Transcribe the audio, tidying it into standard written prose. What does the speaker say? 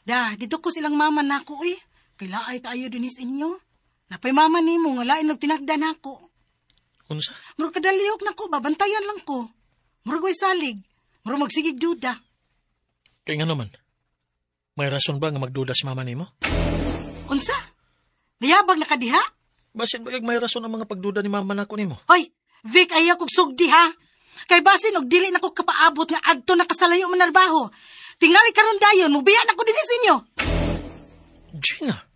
Dito ko silang mama nako eh. Kailaay tayo dinis inyo. Napay mama nimo nga lain og tinagdan nako. Unsa? Murag kadaliyok nako, babantayan lang ko. Murag way salig. Murag magsigig duda. Kay nga naman, may rason ba nga magduda si mama nimo? Unsa? Nayabag na kadiha? Basin ba may rason ang mga pagduda ni mama nako nimo? Hoy, Vic, ayaw kong sugdi ha. Kay basin og dili na ko kapaabot nga adto na kasalayo manarbaho. Tingali karon dayon, mubiya na ko dinhi sa inyo. Gina,